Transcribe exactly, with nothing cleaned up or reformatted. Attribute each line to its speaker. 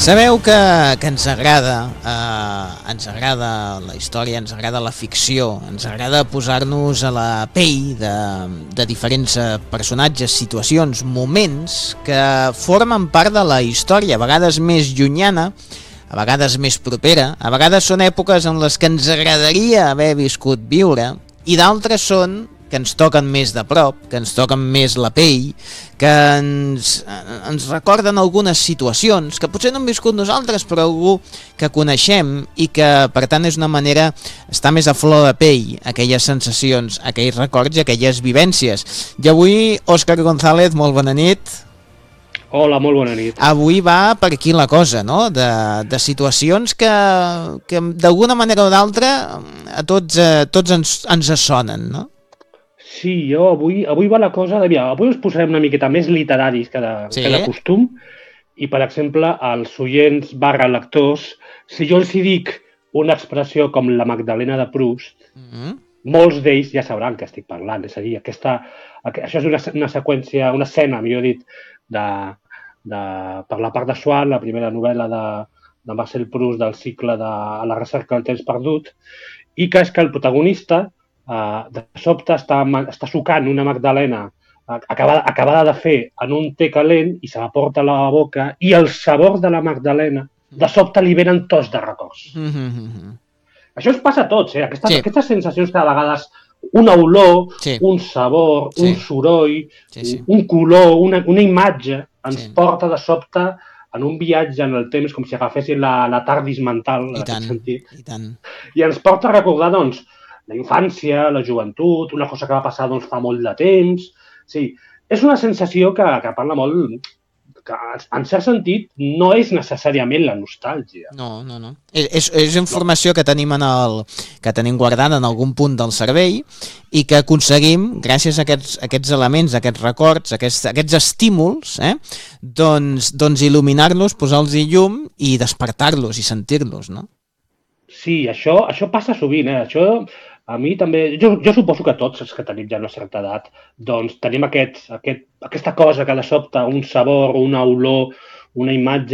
Speaker 1: Sabeu que, que ens agrada eh, ens agrada la història, ens agrada la ficció, ens agrada posar-nos a la pell de, de diferents personatges, situacions, moments que formen part de la història, a vegades més llunyana, a vegades més propera, a vegades són èpoques en les que ens agradaria haver viscut viure i d'altres són que ens toquen més de prop, que ens toquen més la pell, que ens, ens recorden algunes situacions que potser no hem viscut nosaltres, però algú que coneixem i que, per tant, és una manera està més a flor de pell, aquelles sensacions, aquells records i aquelles vivències. I avui, Òscar González, molt bona nit.
Speaker 2: Hola, molt bona nit.
Speaker 1: Avui va per aquí la cosa, no? De, de situacions que, que d'alguna manera o d'altra a tots, a tots ens, ens sonen, no?
Speaker 2: Sí, jo avui, avui va la cosa de... Mira, avui us posarem una miqueta més literaris que de,
Speaker 1: sí.
Speaker 2: que de costum i, per exemple, als oients barra lectors, si jo els hi dic una expressió com la Magdalena de Proust, mm-hmm. molts d'ells ja sabran que estic parlant. És a dir, aquesta, això és una, una seqüència, una escena, millor dit, de, de, per la part de Swann, la primera novel·la de, de Marcel Proust del cicle de A la recerca del temps perdut, i que és que el protagonista Uh, de sobte està, està sucant una magdalena uh, acabada, acabada de fer en un té calent i se la porta a la boca i el sabor de la magdalena de sobte li venen tots de records. Mm-hmm. Això ens passa a tots, eh? Aquestes, sí. aquestes sensacions que a vegades una olor, sí. un sabor, sí. un soroll, sí, sí. un color, una, una imatge ens sí. porta de sobte en un viatge en el temps com si agafessin la, la tardis mental,
Speaker 1: I tant,
Speaker 2: sentit,
Speaker 1: i tant.
Speaker 2: I ens porta a recordar, doncs, la infància, la joventut, una cosa que va passar doncs, fa molt de temps. Sí, és una sensació que, que parla molt, que en cert sentit no és necessàriament la nostàlgia.
Speaker 1: No, no, no. És, és informació no. que tenim en el, que tenim guardada en algun punt del cervell i que aconseguim, gràcies a aquests, aquests elements, aquests records, aquests, aquests estímuls, eh, doncs, doncs il·luminar-los, posar-los llum i despertar-los i sentir-los, no?
Speaker 2: Sí, això, això passa sovint, eh? Això a mi també... Jo, jo suposo que tots els que tenim ja una certa edat, doncs tenim aquest, aquest, aquesta cosa que de sobte, un sabor, una olor, una imatge